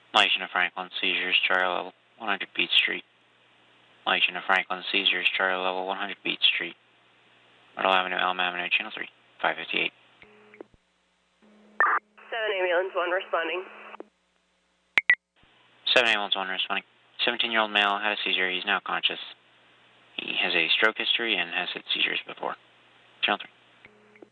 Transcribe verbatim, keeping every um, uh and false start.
License of Franklin, seizures, Charlie level, one hundred Beach Street. License of Franklin, seizures, Charlie level, one hundred Beach Street. Myrtle Avenue, Elm Avenue, Channel three, five fifty-eight. seven ambulance one responding. seven ambulance one responding. seventeen-year-old male had a seizure. He's now conscious. He has a stroke history and has had seizures before. Channel three.